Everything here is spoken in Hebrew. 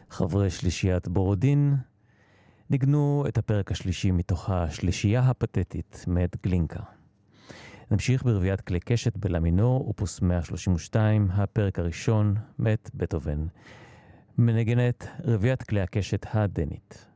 חברי שלישיית בורודין ניגנו את הפרק השלישי מתוך השלישייה הפתטית מאת גלינקה. נמשיך ברביעת כלי קשת בלמינור, אופוס 132, הפרק הראשון מאת בטהובן. מנגנת רביעת כלי הקשת הדנית.